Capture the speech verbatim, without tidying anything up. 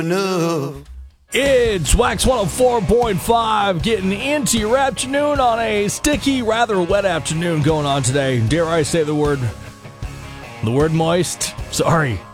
enough. It's Wax one oh four point five, getting into your afternoon on a sticky, rather wet afternoon going on today. Dare I say the word, the word moist? Sorry.